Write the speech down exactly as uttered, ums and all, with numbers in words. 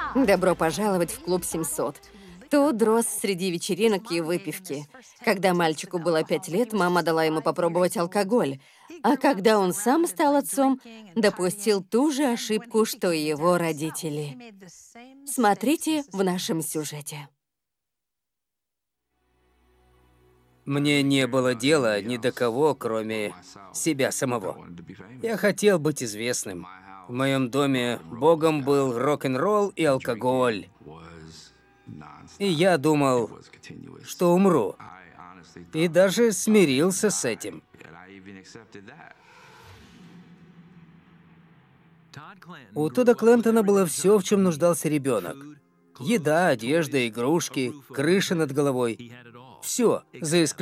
Добро пожаловать в клуб семьсот. Тут рос среди вечеринок и выпивки. Когда мальчику было пять лет, мама дала ему попробовать алкоголь. А когда он сам стал отцом, допустил ту же ошибку, что и его родители. Смотрите в нашем сюжете. Мне не было дела ни до кого, кроме себя самого. Я хотел быть известным. В моем доме богом был рок-н-ролл и алкоголь. И я думал, что умру. И даже смирился с этим. У Тодда Клентона было все, в чем нуждался ребенок. Еда, одежда, игрушки, крыша над головой. Все, за исключением